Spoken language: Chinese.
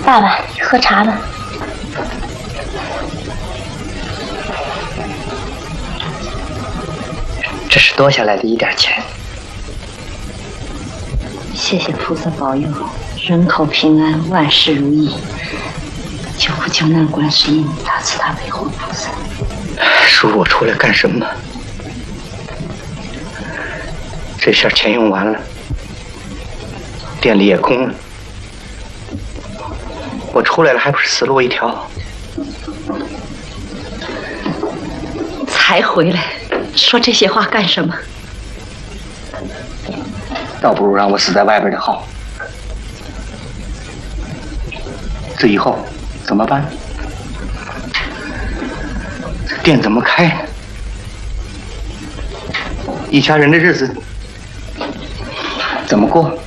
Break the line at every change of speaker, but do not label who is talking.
爸爸，喝茶吧。
这是多下来的一点钱。
谢谢菩萨保佑，人口平安，万事如意。救苦救难观世音，大慈大悲护菩萨。
叔，我出来干什么？这下钱用完了，店里也空了，我出来了还不是死路一条？
才回来，说这些话干什么？
倒不如让我死在外边的好。这以后怎么办？这店怎么开呢？一家人的日子怎么过？